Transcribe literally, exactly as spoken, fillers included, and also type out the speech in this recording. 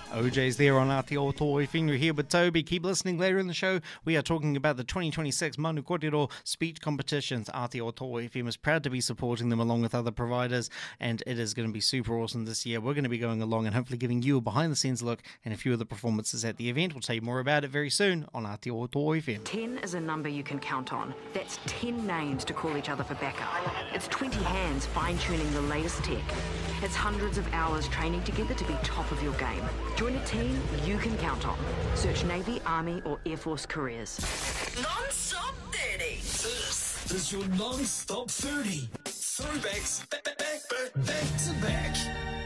O J's there on Aotearoa F M. We're here with Toby. Keep listening. Later in the show, we are talking about the twenty twenty-six Manu Kōrero speech competitions. Aotearoa F M is proud to be supporting them along with other providers, and it is going to be super awesome this year. We're going to be going along and hopefully giving you a behind-the-scenes look and a few of the performances at the event. We'll tell you more about it very soon on Aotearoa F M. ten is a number you can count on. That's ten names to call each other for backup. It's twenty hands fine-tuning the latest tech. It's hundreds of hours training together to be top of your game. Join a team you can count on. Search Navy, Army or Air Force careers. Non-stop thirty. This is your non-stop thirty. Throwbacks back, back, back, back to back.